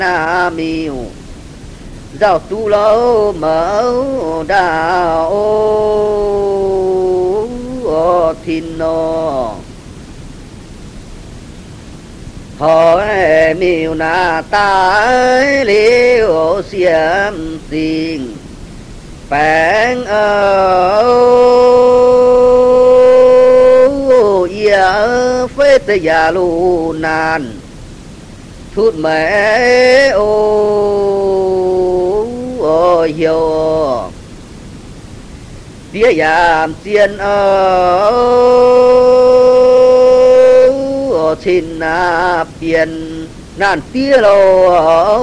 na miu giao tu lâu mở đạo ô thiên nô hỏi miu na tai liu xiêm tình bèn ia phê tê già lu nan thút mẹ ô hiểu tía yàm tiên xin na biển nan tía lô